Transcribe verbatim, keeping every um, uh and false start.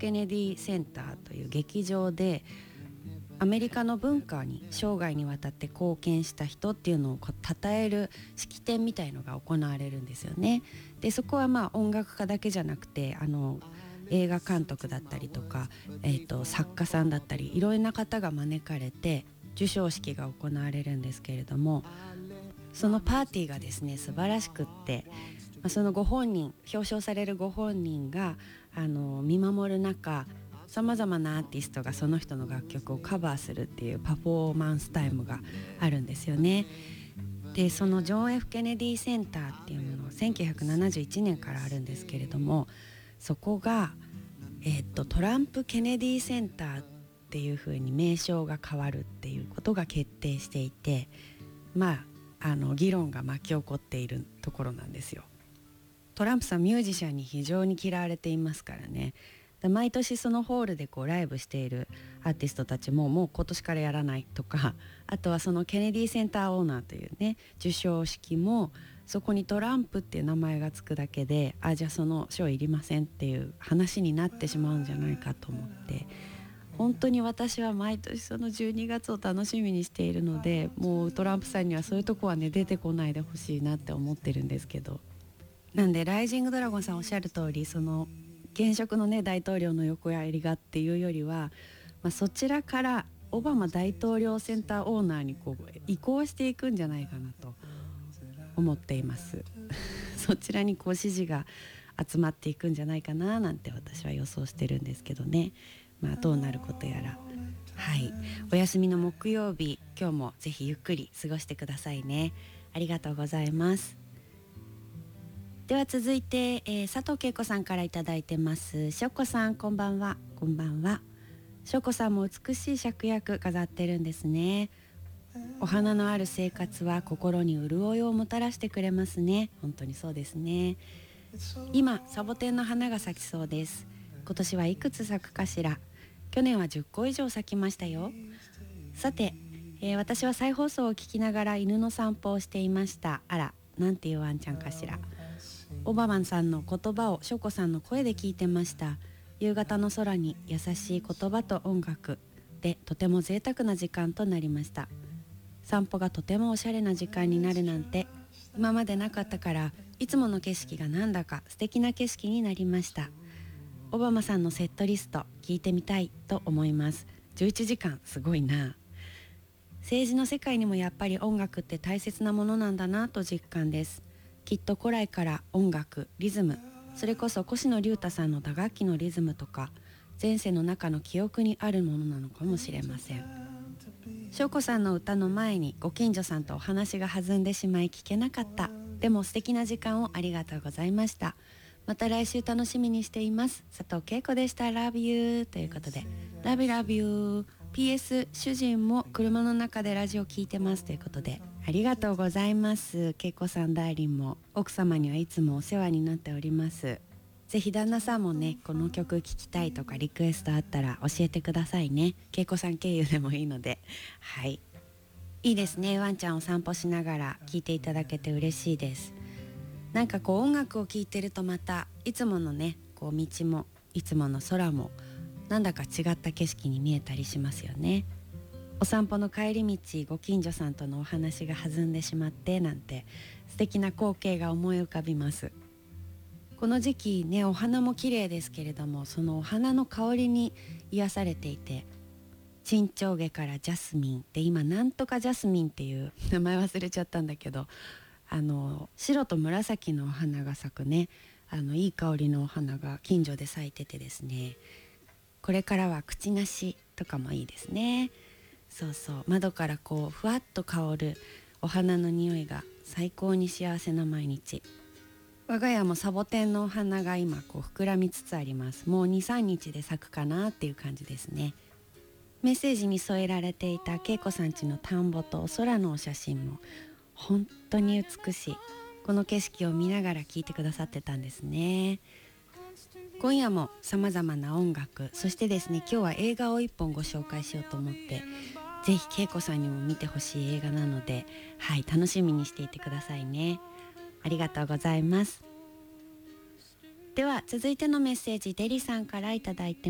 ケネディセンターという劇場でアメリカの文化に生涯にわたって貢献した人っていうのをこう称える式典みたいのが行われるんですよね。でそこはまあ音楽家だけじゃなくてあの映画監督だったりとか、えーと、作家さんだったりいろいろな方が招かれて授賞式が行われるんですけれども、そのパーティーがですね素晴らしくって、まあ、そのご本人表彰されるご本人があの見守る中さまざまなアーティストがその人の楽曲をカバーするっていうパフォーマンスタイムがあるんですよね。でそのジョン・ F ・ケネディセンターっていうものせんきゅうひゃくななじゅういちねんからあるんですけれども、そこが、えー、っとトランプ・ケネディセンターっていう風に名称が変わるっていうことが決定していて、まああの議論が巻き起こっているところなんですよ。トランプさんミュージシャンに非常に嫌われていますからね。毎年そのホールでこうライブしているアーティストたちももう今年からやらないとか、あとはそのケネディセンターオーナーというね授賞式もそこにトランプっていう名前がつくだけで、あじゃあその賞いりませんっていう話になってしまうんじゃないかと思って、本当に私は毎年そのじゅうにがつを楽しみにしているので、もうトランプさんにはそういうとこはね出てこないでほしいなって思ってるんですけど、なんでライジングドラゴンさんおっしゃる通り、その現職のね大統領の横やりがっていうよりは、まあ、そちらからオバマ大統領センターオーナーにこう移行していくんじゃないかなと思っていますそちらにこう支持が集まっていくんじゃないかななんて私は予想してるんですけどね。まあどうなることやら。はい、お休みの木曜日、今日もぜひゆっくり過ごしてくださいね。ありがとうございます。では続いて、えー、佐藤恵子さんからいただいてます。しょこさんこんばんは。こんばんは。しょこさんも美しい芍薬飾ってるんですね。お花のある生活は心に潤いをもたらしてくれますね。本当にそうですね。今サボテンの花が咲きそうです。今年はいくつ咲くかしら。去年はじゅっこ以上咲きましたよ。さて、えー、私は再放送を聞きながら犬の散歩をしていました。あら、なんていうワンちゃんかしら。オバマンさんの言葉をショコさんの声で聞いてました。夕方の空に優しい言葉と音楽でとても贅沢な時間となりました。散歩がとてもおしゃれな時間になるなんて今までなかったから、いつもの景色がなんだか素敵な景色になりました。オバマさんのセットリスト聞いてみたいと思います。じゅういちじかんすごいな。政治の世界にもやっぱり音楽って大切なものなんだなと実感です。きっと古来から音楽、リズム、それこそ越野龍太さんの打楽器のリズムとか前世の中の記憶にあるものなのかもしれません。翔子さんの歌の前にご近所さんとお話が弾んでしまい聞けなかった。でも素敵な時間をありがとうございました。また来週楽しみにしています。佐藤恵子でした。 Love you ということで Love you Love you。 ピーエス 主人も車の中でラジオ聞いてますということでありがとうございます。恵子さんダーリンも奥様にはいつもお世話になっております。ぜひ旦那さんもねこの曲聴きたいとかリクエストあったら教えてくださいね。恵子さん経由でもいいので。はい、いいですね。ワンちゃんを散歩しながら聴いていただけて嬉しいです。なんかこう音楽を聴いてるとまたいつものねこう道もいつもの空もなんだか違った景色に見えたりしますよね。お散歩の帰り道ご近所さんとのお話が弾んでしまってなんて素敵な光景が思い浮かびます。この時期ねお花も綺麗ですけれども、そのお花の香りに癒されていて、沈丁花からジャスミンで今なんとかジャスミンっていう名前忘れちゃったんだけど、あの白と紫のお花が咲くねあのいい香りのお花が近所で咲いててですね、これからは口なしとかもいいですね。そうそう、窓からこうふわっと香るお花の匂いが最高に幸せな毎日。我が家もサボテンのお花が今こう膨らみつつあります。もう にさんにちで咲くかなっていう感じですね。メッセージに添えられていた恵子さん家の田んぼとお空のお写真も本当に美しい。この景色を見ながら聴いてくださってたんですね。今夜もさまざまな音楽、そしてですね今日は映画を一本ご紹介しようと思って、ぜひ恵子さんにも見てほしい映画なので、はい楽しみにしていてくださいね。ありがとうございます。では続いてのメッセージ、デリさんからいただいて